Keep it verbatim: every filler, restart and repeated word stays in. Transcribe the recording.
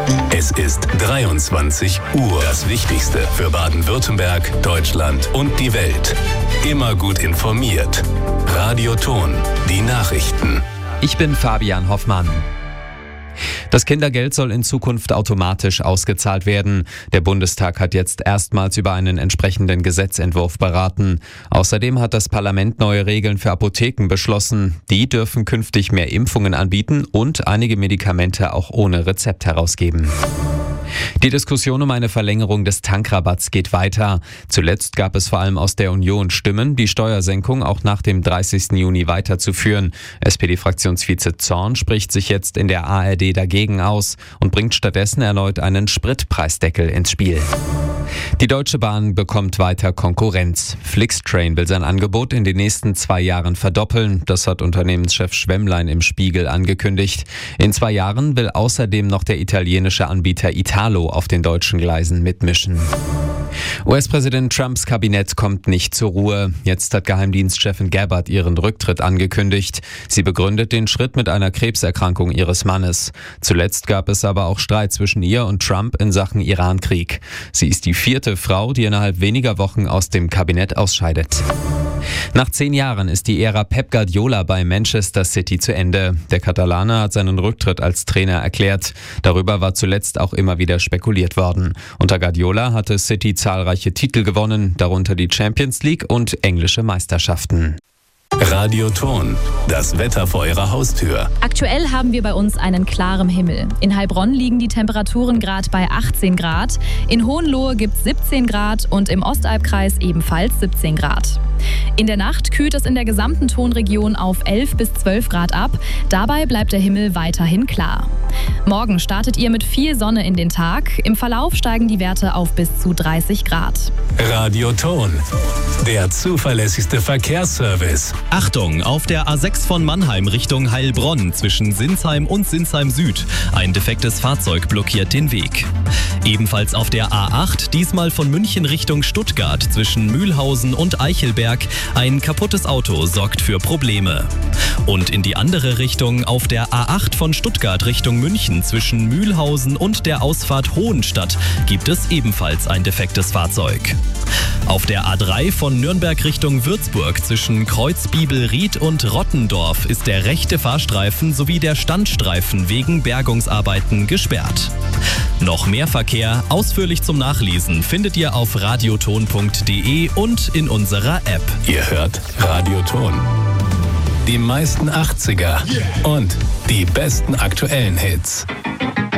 Es ist dreiundzwanzig Uhr. Das Wichtigste für Baden-Württemberg, Deutschland und die Welt. Immer gut informiert. Radio Ton, die Nachrichten. Ich bin Fabian Hoffmann. Das Kindergeld soll in Zukunft automatisch ausgezahlt werden. Der Bundestag hat jetzt erstmals über einen entsprechenden Gesetzentwurf beraten. Außerdem hat das Parlament neue Regeln für Apotheken beschlossen. Die dürfen künftig mehr Impfungen anbieten und einige Medikamente auch ohne Rezept herausgeben. Die Diskussion um eine Verlängerung des Tankrabatts geht weiter. Zuletzt gab es vor allem aus der Union Stimmen, die Steuersenkung auch nach dem dreißigsten Juni weiterzuführen. S P D-Fraktionsvize Zorn spricht sich jetzt in der A R D dagegen aus und bringt stattdessen erneut einen Spritpreisdeckel ins Spiel. Die Deutsche Bahn bekommt weiter Konkurrenz. Flixtrain will sein Angebot in den nächsten zwei Jahren verdoppeln. Das hat Unternehmenschef Schwemmlein im Spiegel angekündigt. In zwei Jahren will außerdem noch der italienische Anbieter Italo auf den deutschen Gleisen mitmischen. U S-Präsident Trumps Kabinett kommt nicht zur Ruhe. Jetzt hat Geheimdienstchefin Gabbard ihren Rücktritt angekündigt. Sie begründet den Schritt mit einer Krebserkrankung ihres Mannes. Zuletzt gab es aber auch Streit zwischen ihr und Trump in Sachen Irankrieg. Sie ist die vierte Frau, die innerhalb weniger Wochen aus dem Kabinett ausscheidet. Nach zehn Jahren ist die Ära Pep Guardiola bei Manchester City zu Ende. Der Katalaner hat seinen Rücktritt als Trainer erklärt. Darüber war zuletzt auch immer wieder spekuliert worden. Unter Guardiola hatte City zahlreiche Titel gewonnen, darunter die Champions League und englische Meisterschaften. Radio Ton, das Wetter vor Ihrer Haustür. Aktuell haben wir bei uns einen klaren Himmel. In Heilbronn liegen die Temperaturen gerade bei achtzehn Grad. In Hohenlohe gibt es siebzehn Grad und im Ostalbkreis ebenfalls siebzehn Grad. In der Nacht kühlt es in der gesamten Tonregion auf elf bis zwölf Grad ab. Dabei bleibt der Himmel weiterhin klar. Morgen startet ihr mit viel Sonne in den Tag. Im Verlauf steigen die Werte auf bis zu dreißig Grad. Radio Ton, der zuverlässigste Verkehrsservice. Achtung, auf der A sechs von Mannheim Richtung Heilbronn zwischen Sinsheim und Sinsheim Süd. Ein defektes Fahrzeug blockiert den Weg. Ebenfalls auf der A acht, diesmal von München Richtung Stuttgart zwischen Mühlhausen und Eichelberg. Ein kaputtes Auto sorgt für Probleme. Und in die andere Richtung auf der A acht von Stuttgart Richtung München zwischen Mühlhausen und der Ausfahrt Hohenstadt gibt es ebenfalls ein defektes Fahrzeug. Auf der A drei von Nürnberg Richtung Würzburg zwischen Kreuzbibelried und Rottendorf ist der rechte Fahrstreifen sowie der Standstreifen wegen Bergungsarbeiten gesperrt. Noch mehr Verkehr, ausführlich zum Nachlesen, findet ihr auf radioton punkt de und in unserer App. Ihr hört Radio Ton. Die meisten achtziger und die besten aktuellen Hits.